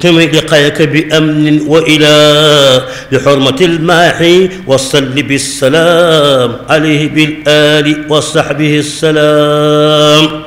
ثم لقاك بأمن وإلى بحرمة الماحي والصل بالسلام عليه بالآل وصحبه السلام.